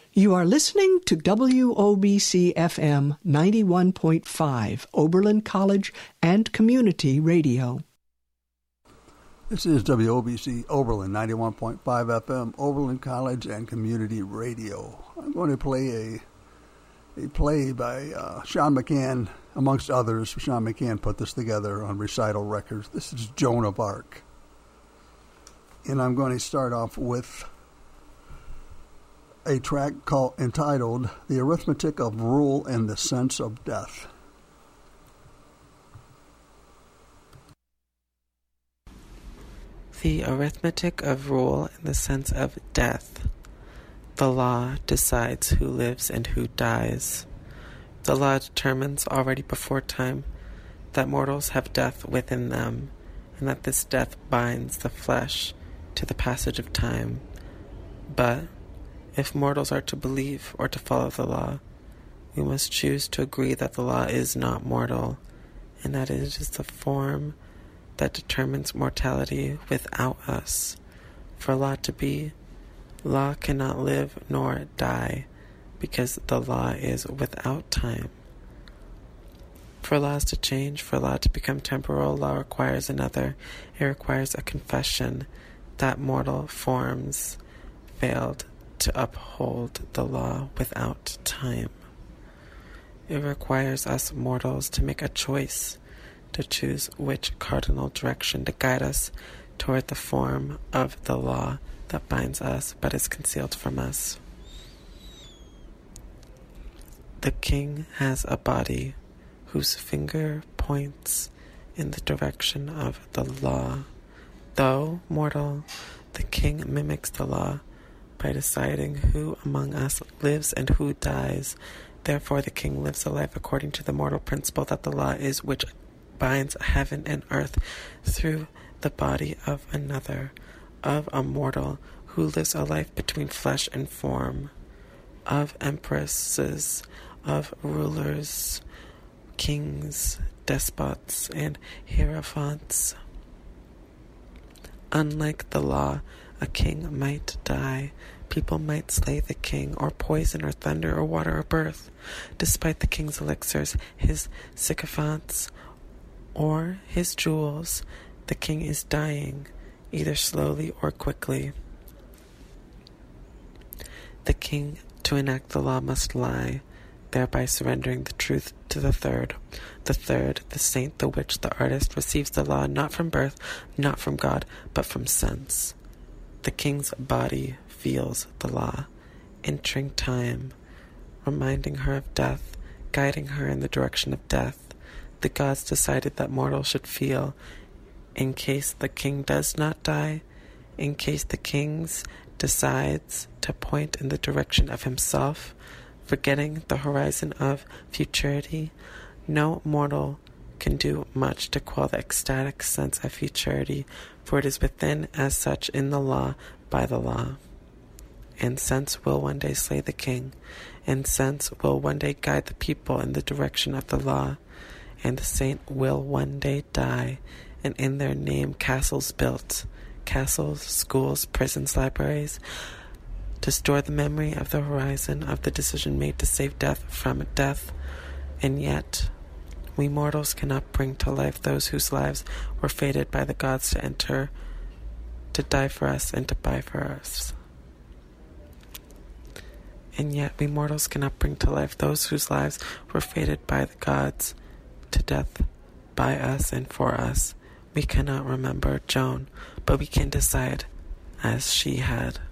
You are listening to WOBC FM 91.5, Oberlin College and Community Radio. This is WOBC Oberlin 91.5 FM, Oberlin College and Community Radio. I'm going to play a play by Sean McCann, amongst others. Sean McCann put this together on Recital Records. This is Joan of Arc. And I'm going to start off with a track entitled The Arithmetic of Rule and the Sense of Death. The arithmetic of rule and the sense of death. The law decides who lives and who dies. The law determines already before time that mortals have death within them, and that this death binds the flesh to the passage of time. But if mortals are to believe or to follow the law, we must choose to agree that the law is not mortal, and that it is the form that determines mortality without us. For law to be, law cannot live nor die, because the law is without time. For laws to change, for law to become temporal, law requires another. It requires a confession that mortal forms failed to uphold the law without time. It requires us mortals to make a choice, to choose which cardinal direction to guide us toward the form of the law that binds us but is concealed from us. The king has a body whose finger points in the direction of the law. Though mortal, the king mimics the law by deciding who among us lives and who dies. Therefore the king lives a life according to the mortal principle that the law is which binds heaven and earth through the body of another, of a mortal who lives a life between flesh and form, of empresses, of rulers, kings, despots, and hierophants. Unlike the law, a king might die. People might slay the king, or poison, or thunder, or water, or birth. Despite the king's elixirs, his sycophants, or his jewels, the king is dying, either slowly or quickly. The king, to enact the law, must lie, thereby surrendering the truth to the third. The third, the saint, the witch, the artist, receives the law not from birth, not from God, but from sense. The king's body feels the law, entering time, reminding her of death, guiding her in the direction of death. The gods decided that mortals should feel, in case the king does not die, in case the king decides to point in the direction of himself, forgetting the horizon of futurity. No mortal can do much to quell the ecstatic sense of futurity, for it is within as such in the law by the law. And sense will one day slay the king, and sense will one day guide the people in the direction of the law, and the saint will one day die, and in their name castles built, castles, schools, prisons, libraries, to store the memory of the horizon of the decision made to save death from death. And yet we mortals cannot bring to life those whose lives were fated by the gods to enter, to die for us, and to buy for us. And yet we mortals cannot bring to life those whose lives were fated by the gods to death by us and for us. We cannot remember Joan, but we can decide as she had.